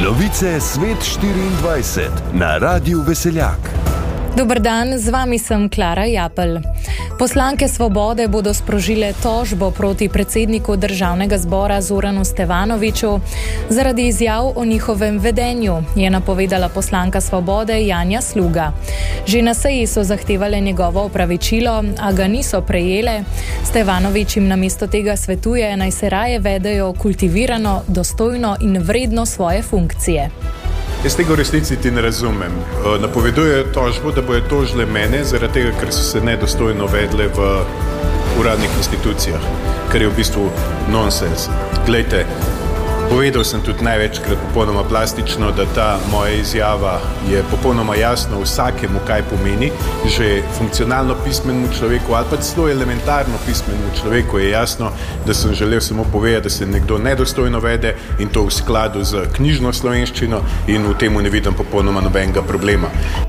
Novice Svet 24 na Radiu Veseljak. Dober dan, z vami sem Klara Japelj. Poslanke Svobode bodo sprožile tožbo proti predsedniku Državnega zbora Zoranu Stevanoviću zaradi izjav o njihovem vedenju, je napovedala poslanka Svobode Janja Sluga. Že na seji so zahtevale njegovo opravičilo, a ga niso prejele. Stevanović jim namesto tega svetuje, naj se raje vedejo kultivirano, dostojno in vredno svoje funkcije. Jaz tega v resnici ne razumem. Napovedujejo tožbo, da bojo tožile mene, zaradi tega, ker so se nedostojno vedle v uradnih institucijah, kar je v bistvu nonsens. Glejte, povedal sem tudi največkrat popolnoma plastično, da ta moja izjava je popolnoma jasno vsakemu, kaj pomeni. Že funkcionalno pismenemu človeku ali pa celo elementarno pismenemu človeku je jasno, da sem želel samo povedati, da se nekdo nedostojno vede in to v skladu z knjižno slovenščino in v temu ne vidim popolnoma nobenega problema.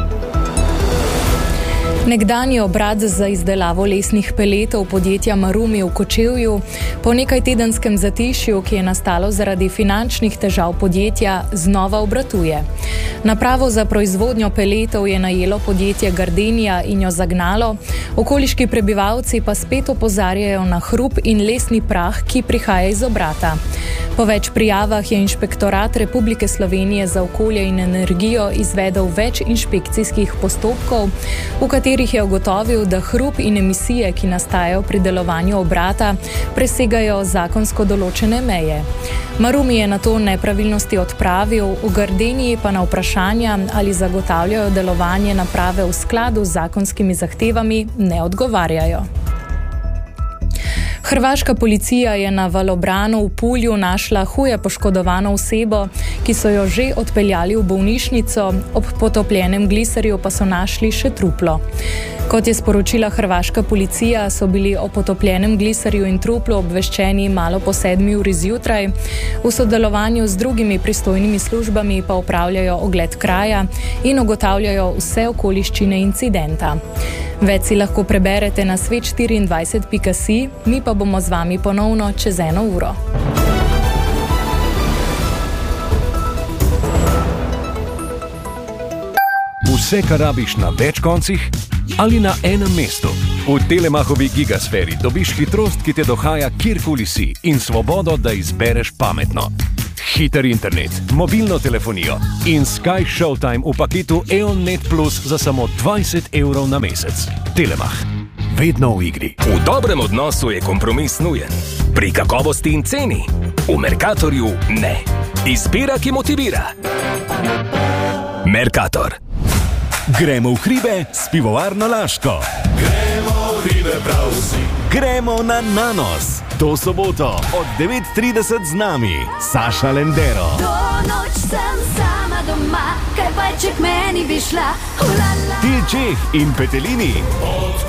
Nekdanji obrat za izdelavo lesnih peletov podjetja Marumi v Kočevju po nekajtedenskem zatišju, ki je nastalo zaradi finančnih težav podjetja, znova obratuje. Napravo za proizvodnjo peletov je najelo podjetje Gardenia in jo zagnalo, okoliški prebivalci pa spet opozarjajo na hrup in lesni prah, ki prihaja iz obrata. Po več prijavah je Inšpektorat Republike Slovenije za okolje in energijo izvedel več inšpekcijskih postopkov, v katerih je ugotovil, da hrup in emisije, ki nastajajo pri delovanju obrata, presegajo zakonsko določene meje. Marumi je na to nepravilnosti odpravil, v Gardeniji pa na vprašanja, ali zagotavljajo delovanje naprave v skladu z zakonskimi zahtevami, ne odgovarjajo. Hrvaška policija je na Valobranu v Pulju našla huje poškodovano osebo, ki so jo že odpeljali v bolnišnico, ob potopljenem gliserju pa so našli še truplo. Kot je sporočila hrvaška policija, so bili o potopljenem gliserju in truplu obveščeni malo po 7 uri zjutraj. V sodelovanju z drugimi pristojnimi službami pa opravljajo ogled kraja in ugotavljajo vse okoliščine incidenta. Več si lahko preberete na svet24.si, mi pa bomo z vami ponovno čez 1 uro. Vse, kar rabiš na več koncih ali na enem mestu. V Telemachovi gigasferi dobiš hitrost, ki te dohaja kjerkoli si in svobodo, da izbereš pametno. Hiter internet, mobilno telefonijo in Sky Showtime v paketu EON Net Plus za samo 20 evrov na mesec. Telemach. Vedno v igri. V dobrem odnosu je kompromis nujen. Pri kakovosti in ceni. V Mercatorju ne. Izbira, ki motivira. Mercator. Gremo v hribe s pivovarno Laško. Gremo v hribe prav vsi. Gremo na Nanos. To soboto od 9:30 z nami Saša Lendero. Do noč sem sama doma, kaj pa če k meni bi šla. Til Čeh in Petelini. Od